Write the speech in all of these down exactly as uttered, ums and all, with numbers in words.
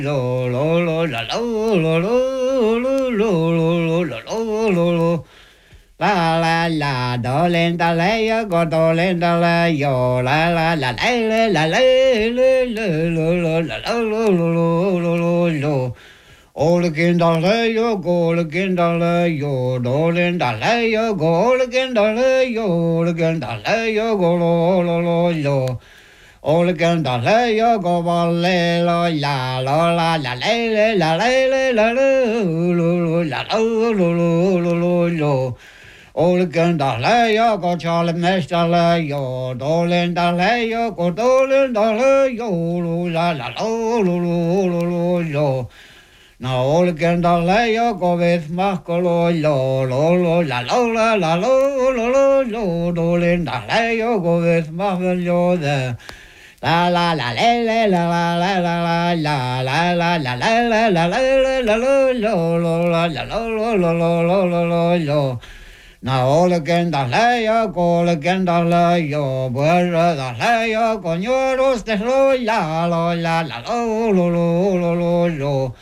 lo lo lo la lo lo lo lo lo lo lo lo lo lo la la la do lên ta lấy go do lên ta lấy yo la la la lấy la lấy le le lo lo la lo lo lo lo lo lo all again da le yo go again da le yo do lên ta lấy yo go again da le yo again da le yo go lo lo lo lo all again da le yo go ba le lo la lo la la le le la le le la lo lo la lo lo lo lo lo all again da le yo go Charlie Mester le yo dolin da le yo go dolin da le yo lo la la lo lo lo lo lo now all again da le yo go with Marco lo lo lo lo la lo la la lo lo lo lo dolin da le yo go with Marco yo there la la la le le la la la la la la la la la la la la la la lo lo lo la la lo lo lo lo lo lo lo now all again da le yo go again da le yo buera da le yo coñoros de lo la lo la la lo lo lo lo lo lo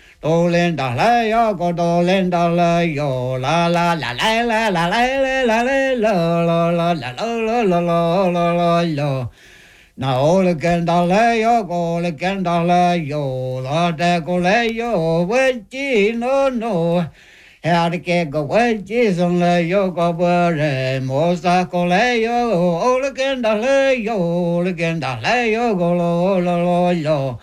dolin da le yo go dolin da le yo la la la la la la la la la la la la la la la la la la now all again da le yo go again da le yo la de go le yo we no no how to get go wedges on the yoga bere mosa coleo all again da le yo all again da le yo go lo lo lo lo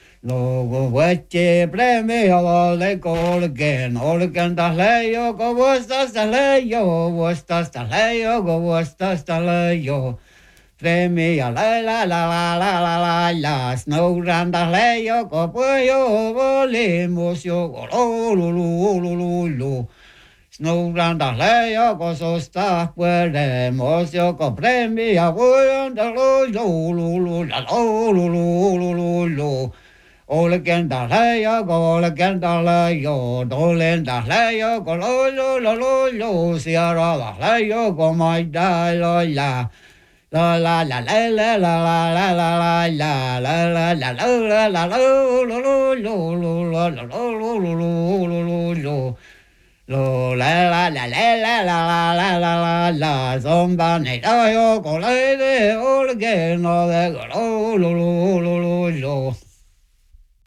lo go wedge blame all le go again all again da le yo go was das da le yo was das da le yo go was das da le yo Premi a la la la la la la la la snow ran da le yo go yo volemos yo go lo lo lo lo lo lo snow ran da le yo go so sta volemos yo go premi a voy da lo lo lo lo la lo lo lo lo lo lo all again da le yo go all again da le yo dolen da le yo go lo lo lo lo lo sierra da le yo go my da lo la la la la la la la la la la la la la la la la la lo lo lo lo lo lo lo lo lo lo lo lo lo lo la la la la la la la la la la somebody yo go le de all again all that go lo lo lo lo lo